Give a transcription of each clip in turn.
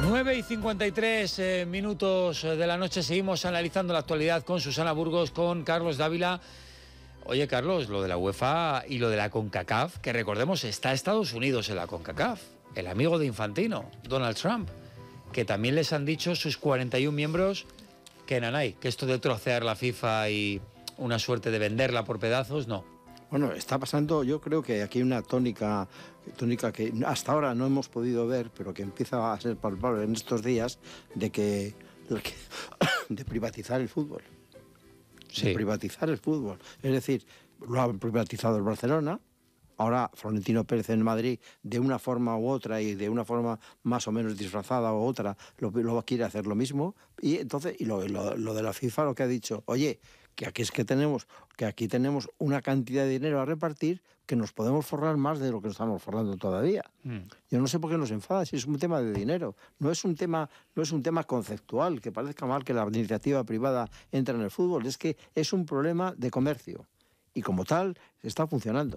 9:53 minutos de la noche. Seguimos analizando la actualidad con Susana Burgos, con Carlos Dávila. Oye, Carlos, lo de la UEFA y lo de la CONCACAF, que recordemos, está Estados Unidos en la CONCACAF, el amigo de Infantino, Donald Trump, que también les han dicho sus 41 miembros que nanay, que esto de trocear la FIFA y una suerte de venderla por pedazos, no. Bueno, está pasando, yo creo que aquí hay una tónica que hasta ahora no hemos podido ver, pero que empieza a ser palpable en estos días, de privatizar el fútbol. Sí. De privatizar el fútbol. Es decir, lo ha privatizado el Barcelona, ahora Florentino Pérez en Madrid, de una forma u otra y de una forma más o menos disfrazada u otra, lo quiere hacer lo mismo. Y entonces, lo de la FIFA, lo que ha dicho, oye, que aquí tenemos una cantidad de dinero a repartir que nos podemos forrar más de lo que nos estamos forrando todavía. Yo no sé por qué nos enfada, si es un tema de dinero. No es un tema conceptual, que parezca mal que la iniciativa privada entre en el fútbol. Es que es un problema de comercio. Y como tal, está funcionando.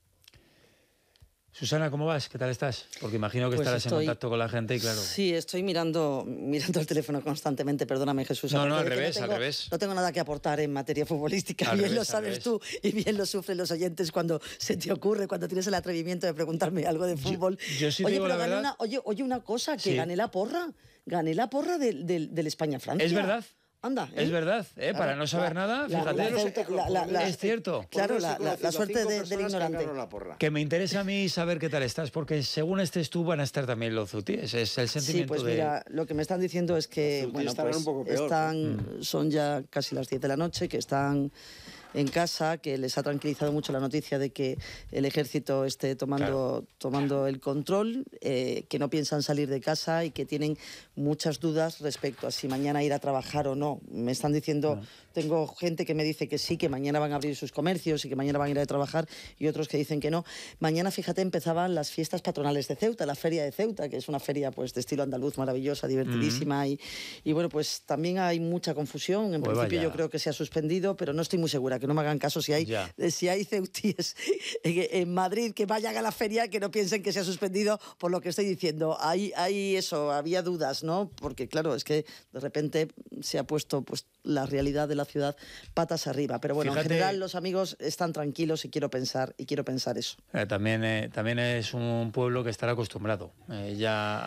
Susana, ¿cómo vas? ¿Qué tal estás? Porque imagino que estarás en contacto con la gente y claro... Sí, estoy mirando el teléfono constantemente, perdóname, Jesús. No, al revés. No tengo nada que aportar en materia futbolística, bien lo sabes tú y bien lo sufren los oyentes cuando se te ocurre, cuando tienes el atrevimiento de preguntarme algo de fútbol. Yo sí digo la verdad. Oye, una cosa, que sí. Gané la porra del España-Francia. Es verdad. Anda, Es verdad, para no saber nada, fíjate. Es cierto. Claro, la suerte del ignorante. Que me interesa a mí saber qué tal estás, porque según estés tú van a estar también los zutíes. Es el sentimiento de... Sí, pues mira, lo que me están diciendo es que bueno, pues un poco peor, son ya casi las 10 de la noche, que están en casa, que les ha tranquilizado mucho la noticia de que el ejército esté tomando el control, que no piensan salir de casa y que tienen muchas dudas respecto a si mañana ir a trabajar o no. Me están diciendo, tengo gente que me dice que sí, que mañana van a abrir sus comercios y que mañana van a ir a trabajar, y otros que dicen que no. Mañana, fíjate, empezaban las fiestas patronales de Ceuta, la feria de Ceuta, que es una feria pues de estilo andaluz maravillosa, divertidísima, y bueno, pues también hay mucha confusión. En principio yo creo que se ha suspendido, pero no estoy muy segura, que no me hagan caso si hay ceutíes en Madrid que vayan a la feria, que no piensen que se ha suspendido por lo que estoy diciendo. Había dudas, ¿no? Porque claro, es que de repente se ha puesto pues la realidad de la ciudad patas arriba. Pero bueno, fíjate, en general los amigos están tranquilos y quiero pensar eso. También es un pueblo que estará acostumbrado ya